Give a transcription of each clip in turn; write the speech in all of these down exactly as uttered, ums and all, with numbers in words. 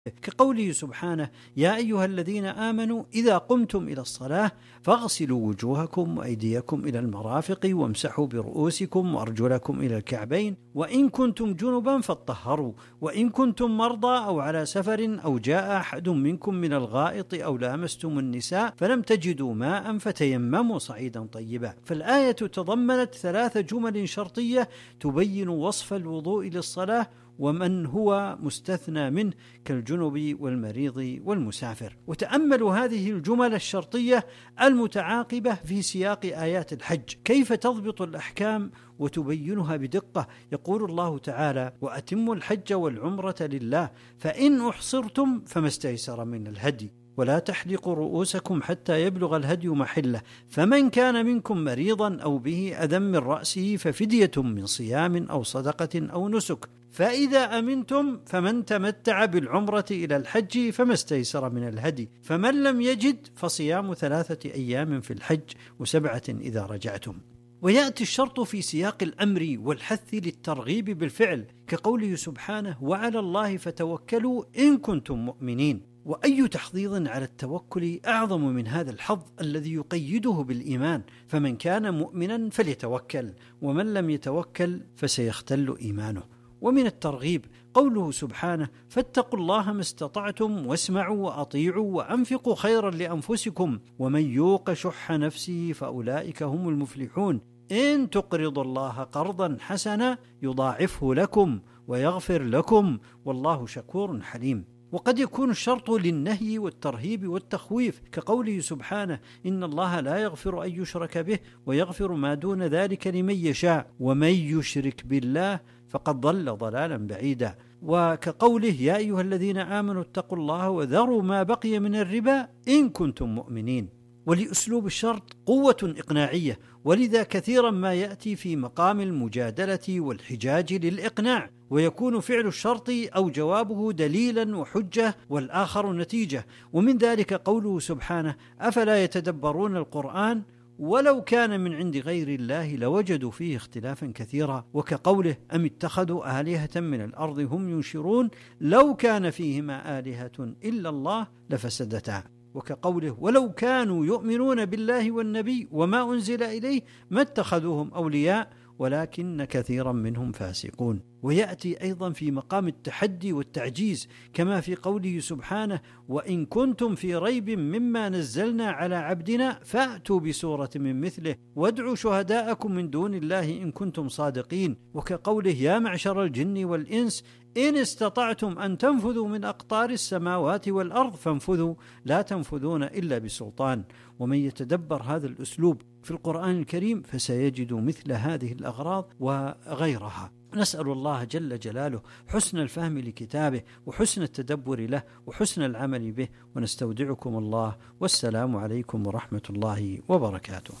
كقوله سبحانه: يا أيها الذين آمنوا إذا قمتم إلى الصلاة فاغسلوا وجوهكم وأيديكم إلى المرافق وامسحوا برؤوسكم وأرجلكم إلى الكعبين وإن كنتم جنبا فاطهروا وإن كنتم مرضى أو على سفر أو جاء أحد منكم من الغائط أو لامستم النساء فلم تجدوا ماء فتيمموا صعيدا طيبا. فالآية تضمنت ثلاث جمل شرطية تبين وصف الوضوء للصلاة ومن هو مستثنى منه كالجنب والمريض والمسافر. وتأملوا هذه الجمل الشرطية المتعاقبة في سياق آيات الحج كيف تضبط الأحكام وتبينها بدقة. يقول الله تعالى: وأتموا الحج والعمرة لله فإن أحصرتم فما استيسر من الهدي ولا تحلقوا رؤوسكم حتى يبلغ الهدي محله فمن كان منكم مريضا أو به أذى من رأسه ففدية من صيام أو صدقة أو نسك فإذا أمنتم فمن تمتع بالعمرة إلى الحج فما استيسر من الهدي فمن لم يجد فصيام ثلاثة أيام في الحج وسبعة إذا رجعتم. ويأتي الشرط في سياق الأمر والحث للترغيب بالفعل كقوله سبحانه: وعلى الله فتوكلوا إن كنتم مؤمنين. وأي تحضيض على التوكل أعظم من هذا الحظ الذي يقيده بالإيمان، فمن كان مؤمنا فليتوكل ومن لم يتوكل فسيختل إيمانه. ومن الترغيب قوله سبحانه: فاتقوا الله ما استطعتم واسمعوا وأطيعوا وأنفقوا خيرا لأنفسكم ومن يوق شح نفسه فأولئك هم المفلحون إن تقرضوا الله قرضا حسنا يضاعفه لكم ويغفر لكم والله شكور حليم. وقد يكون الشرط للنهي والترهيب والتخويف كقوله سبحانه: إن الله لا يغفر أن يشرك به ويغفر ما دون ذلك لمن يشاء ومن يشرك بالله فقد ضل ضلالا بعيدا. وكقوله: يا أيها الذين آمنوا اتقوا الله وذروا ما بقي من الربا إن كنتم مؤمنين. ولأسلوب الشرط قوة إقناعية، ولذا كثيرا ما يأتي في مقام المجادلة والحجاج للإقناع، ويكون فعل الشرط أو جوابه دليلا وحجة والآخر نتيجة. ومن ذلك قوله سبحانه: أفلا يتدبرون القرآن ولو كان من عند غير الله لوجدوا فيه اختلافا كثيرا. وكقوله: أم اتخذوا آلهة من الأرض هم ينشرون لو كان فيهما آلهة إلا الله لفسدتا. وكقوله: ولو كانوا يؤمنون بالله والنبي وما أنزل إليه ما اتخذوهم أولياء ولكن كثيرا منهم فاسقون. ويأتي أيضا في مقام التحدي والتعجيز كما في قوله سبحانه: وإن كنتم في ريب مما نزلنا على عبدنا فأتوا بسورة من مثله وادعوا شهداءكم من دون الله إن كنتم صادقين. وكقوله: يا معشر الجن والإنس إن استطعتم أن تنفذوا من أقطار السماوات والأرض فانفذوا لا تنفذون إلا بسلطان. ومن يتدبر هذا الأسلوب في القرآن الكريم فسيجد مثل هذه الأغراض وغيرها. نسأل الله جل جلاله حسن الفهم لكتابه وحسن التدبر له وحسن العمل به، ونستودعكم الله والسلام عليكم ورحمة الله وبركاته.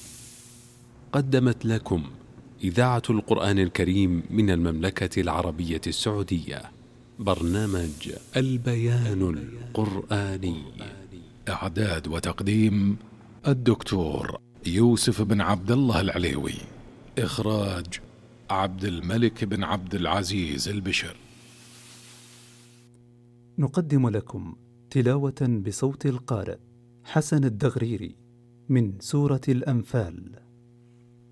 قدمت لكم إذاعة القرآن الكريم من المملكة العربية السعودية برنامج البيان القرآني. إعداد وتقديم الدكتور يوسف بن عبد الله العليوي. إخراج عبد الملك بن عبد العزيز البشر. نقدم لكم تلاوة بصوت القارئ حسن الدغريري من سورة الأنفال.